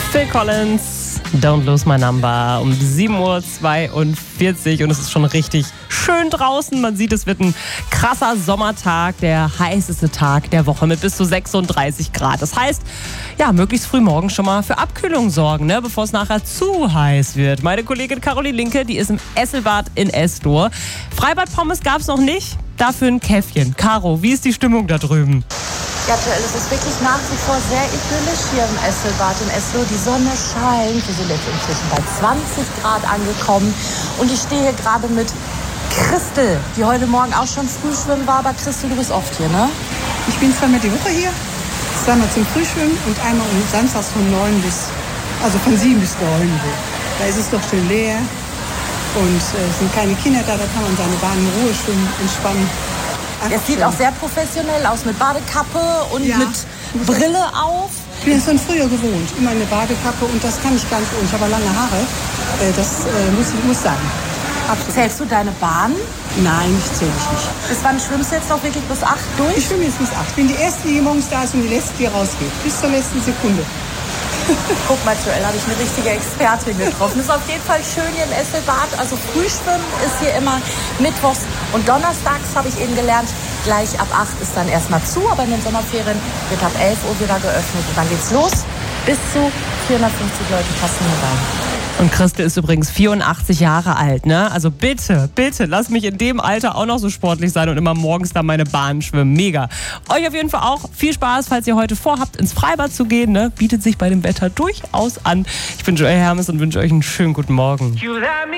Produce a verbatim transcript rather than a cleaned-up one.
Phil Collins, Don't Lose My Number, um sieben Uhr zweiundvierzig und es ist schon richtig schön draußen. Man sieht, es wird ein krasser Sommertag, der heißeste Tag der Woche mit bis zu sechsunddreißig Grad. Das heißt, ja, möglichst früh morgens schon mal für Abkühlung sorgen, ne, bevor es nachher zu heiß wird. Meine Kollegin Caroline Linke, die ist im Esselbad in Eslohr. Freibad-Pommes gab es noch nicht, dafür ein Käffchen. Caro, wie ist die Stimmung da drüben? Ja, Joel, es ist wirklich nach wie vor sehr idyllisch hier im Esselbad in Eslohr. Die Sonne scheint, wir sind jetzt inzwischen bei zwanzig Grad angekommen und ich stehe hier gerade mit Christel, die heute Morgen auch schon Frühschwimmen war. Aber Christel, du bist oft hier, ne? Ich bin zweimal die Woche hier, zweimal zum Frühschwimmen und einmal um samstags von neun bis, also von sieben bis neun. Da ist es doch schön leer und äh, es sind keine Kinder da, da kann man seine Bahn in Ruhe schwimmen, entspannen. Es sieht auch sehr professionell aus mit Badekappe und ja. mit Brille auf. Ich bin es von früher gewohnt, immer eine Badekappe und das kann ich gar nicht ohne. Ich habe lange Haare, das äh, muss, muss sein. Absolut. Zählst du deine Bahn? Nein, ich zähle ich nicht. Bis wann schwimmst du jetzt noch wirklich bis acht durch? Ich schwimme jetzt bis acht. Ich bin die Erste, die morgens da ist und die Letzte, die rausgeht. Bis zur letzten Sekunde. Guck mal, Joel, habe ich eine richtige Expertin getroffen. Ist auf jeden Fall schön hier im Esselbad. Also Frühschwimmen ist hier immer mittwochs und donnerstags, habe ich eben gelernt. Gleich ab acht ist dann erstmal zu, aber in den Sommerferien wird ab elf Uhr wieder geöffnet. Und dann geht's los. Bis zu vierhundertfünfzig Leute passen hier rein. Und Christel ist übrigens vierundachtzig Jahre alt, ne? Also bitte, bitte, lass mich in dem Alter auch noch so sportlich sein und immer morgens da meine Bahn schwimmen. Mega. Euch auf jeden Fall auch viel Spaß, falls ihr heute vorhabt, ins Freibad zu gehen, ne? Bietet sich bei dem Wetter durchaus an. Ich bin Joel Hermes und wünsche euch einen schönen guten Morgen.